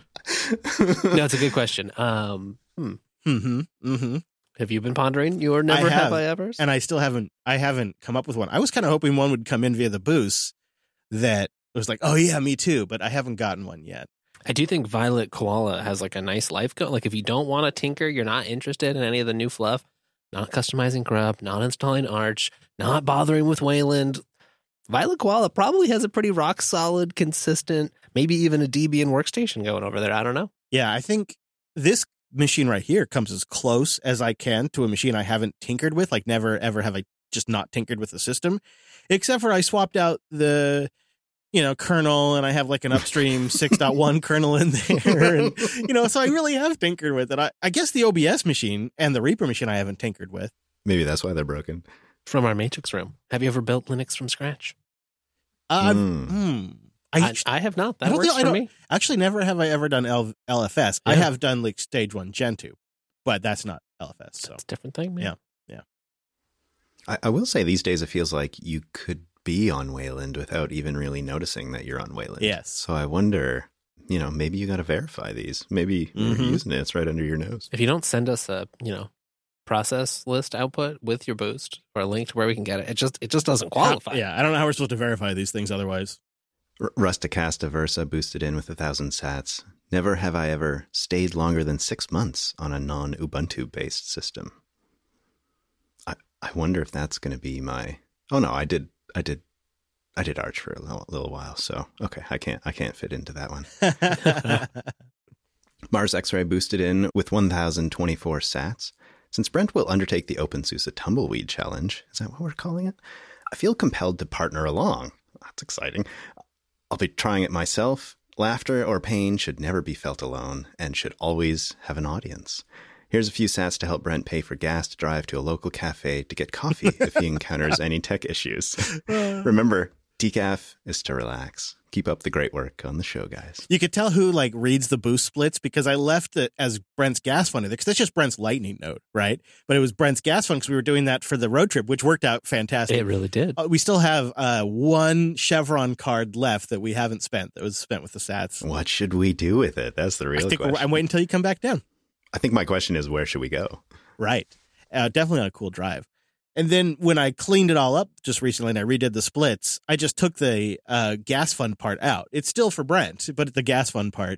No, it's a good question. Um, hmm. Mm-hmm. Mm-hmm. Have you been pondering your Never I have. have. I Evers? And I still haven't I haven't come up with one. I was kind of hoping one would come in via the boost that was like, oh yeah, me too, but I haven't gotten one yet. I do think Violet Koala has like a nice life go. Like if you don't want to tinker, you're not interested in any of the new fluff, not customizing Grub, not installing Arch, not bothering with Wayland, Violet Koala probably has a pretty rock solid, consistent, maybe even a Debian workstation going over there. I don't know. Yeah, I think this machine right here comes as close as I can to a machine I haven't tinkered with. Like never ever have I just not tinkered with the system, except for I swapped out the you know, kernel, and I have like an upstream six point one kernel in there. And, you know, so I really have tinkered with it. I, I guess the O B S machine and the Reaper machine I haven't tinkered with. Maybe that's why they're broken. From our Matrix room. Have you ever built Linux from scratch? Uh, Mm. hmm. I, I, I have not. I That don't works think- I for don't- me. actually never have I ever done L, LFS. I Yeah. have done like stage one Gen two, but that's not L F S. So It's a different thing, man. Yeah. I, I will say these days it feels like you could be on Wayland without even really noticing that you're on Wayland. Yes. So I wonder, you know, maybe you got to verify these. Maybe you're Mhm. using it. It's right under your nose. If you don't send us a, you know, process list output with your boost or a link to where we can get it, it just it just doesn't qualify. yeah, I don't know how we're supposed to verify these things otherwise. R- Rusticasta Versa boosted in with a thousand sats. Never have I ever stayed longer than six months on a non-Ubuntu based system. I I wonder if that's going to be my. Oh no, I did I did I did Arch for a little, little while. So okay, I can't I can't fit into that one. Mars X-Ray boosted in with one thousand twenty-four sats. Since Brent will undertake the OpenSUSE Tumbleweed Challenge, is that what we're calling it? I feel compelled to partner along. That's exciting. I'll be trying it myself. Laughter or pain should never be felt alone and should always have an audience. Here's a few sats to help Brent pay for gas to drive to a local cafe to get coffee if he encounters any tech issues. Remember, decaf is to relax. Keep up the great work on the show, guys. You could tell who like reads the boost splits because I left it as Brent's gas fund because that's just Brent's lightning node, right? But it was Brent's gas fund because we were doing that for the road trip, which worked out fantastic. It really did. Uh, we still have uh, one Chevron card left that we haven't spent that was spent with the sats. What should we do with it? That's the real I think we're, question. I'm waiting until you come back down. I think my question is, where should we go? Right. Uh, definitely on a cool drive. And then when I cleaned it all up just recently and I redid the splits, I just took the uh, gas fund part out. It's still for Brent, but the gas fund part.